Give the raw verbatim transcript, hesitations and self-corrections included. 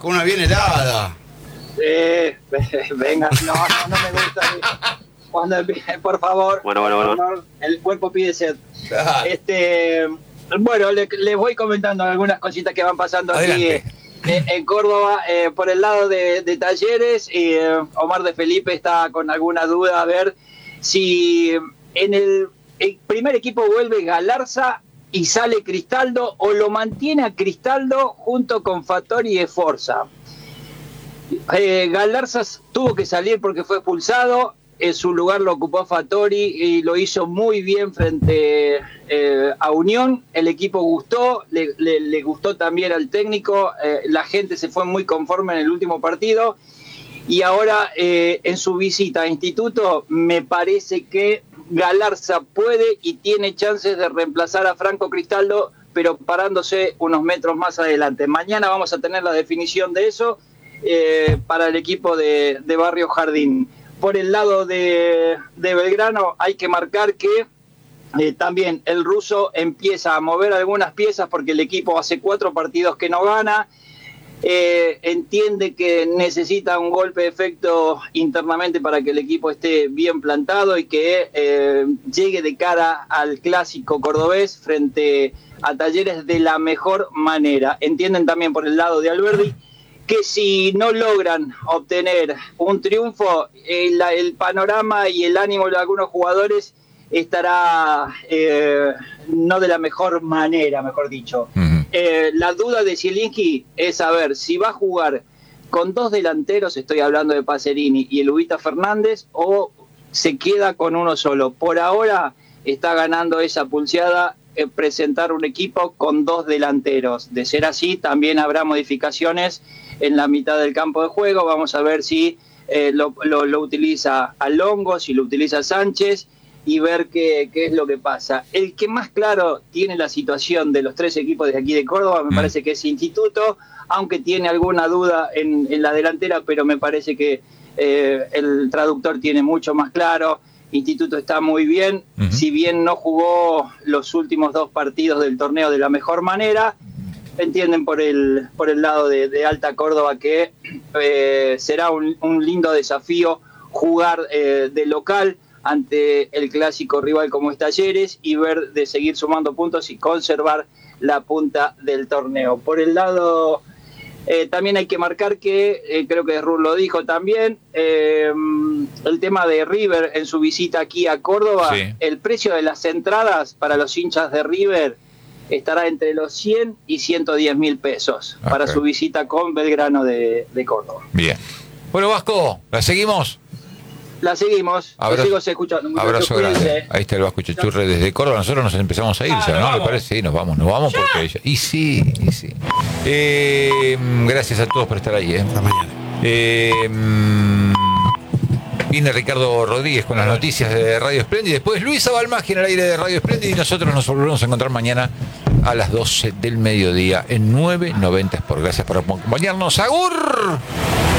Vasco, una bien helada. Eh, venga, no, no, no me gusta. Cuando, por favor, bueno, bueno, por bueno. favor, el cuerpo pide sed. Ah. Este, bueno, les le voy comentando algunas cositas que van pasando Adelante. aquí eh, en Córdoba. Eh, por el lado de, de Talleres, y eh, Omar de Felipe está con alguna duda a ver si en el, el primer equipo vuelve Galarza y sale Cristaldo, o lo mantiene a Cristaldo junto con Fattori y Esforza. Eh, Galarza tuvo que salir porque fue expulsado. En su lugar lo ocupó Fattori y lo hizo muy bien frente eh, a Unión. El equipo gustó, le, le, le gustó también al técnico. Eh, la gente se fue muy conforme en el último partido. Y ahora eh, en su visita a Instituto me parece que Galarza puede y tiene chances de reemplazar a Franco Cristaldo, pero parándose unos metros más adelante. Mañana vamos a tener la definición de eso eh, para el equipo de, de Barrio Jardín. Por el lado de, de Belgrano hay que marcar que eh, también el ruso empieza a mover algunas piezas porque el equipo hace cuatro partidos que no gana. Eh, entiende que necesita un golpe de efecto internamente para que el equipo esté bien plantado y que eh, llegue de cara al clásico cordobés frente a Talleres de la mejor manera. Entienden también por el lado de Alberdi que si no logran obtener un triunfo, el, el panorama y el ánimo de algunos jugadores estará eh, no de la mejor manera, mejor dicho. Uh-huh. Eh, la duda de Zielinski es saber si va a jugar con dos delanteros, estoy hablando de Pacerini y el Ubita Fernández, o se queda con uno solo. Por ahora está ganando esa pulseada eh, presentar un equipo con dos delanteros. De ser así, también habrá modificaciones en la mitad del campo de juego. Vamos a ver si eh, lo, lo, lo utiliza a Longo, si lo utiliza Sánchez, y ver qué, qué es lo que pasa. El que más claro tiene la situación de los tres equipos de aquí de Córdoba, me mm. parece que es Instituto, aunque tiene alguna duda en, en la delantera, pero me parece que eh, el traductor tiene mucho más claro. Instituto está muy bien, uh-huh. si bien no jugó los últimos dos partidos del torneo de la mejor manera, entienden por el, por el lado de, de Alta Córdoba que eh, será un, un lindo desafío jugar eh, de local ante el clásico rival como es Talleres y ver de seguir sumando puntos y conservar la punta del torneo. Por el lado, eh, también hay que marcar que, eh, creo que Ruhr lo dijo también, eh, el tema de River en su visita aquí a Córdoba, sí. El precio de las entradas para los hinchas de River estará entre los cien y ciento diez mil pesos okay. para su visita con Belgrano de, de Córdoba. Bien. Bueno, Vasco, ¿la seguimos? La seguimos, abrazo, lo sigo escuchando. Abrazo grande. Ahí está el Vasco Chechurre desde Córdoba. Nosotros nos empezamos a ir, ah, ya, ¿no? ¿Le parece? Sí, nos vamos, nos vamos ¿Ya? porque ella... Y sí, y sí. Eh, gracias a todos por estar ahí, ¿eh? Hasta mañana. Eh, viene Ricardo Rodríguez con las noticias de Radio Splendid. Después Luisa Balmagia en el aire de Radio Splendid. Y nosotros nos volveremos a encontrar mañana a las doce del mediodía en nueve noventa Sport. Gracias por acompañarnos. ¡Agur!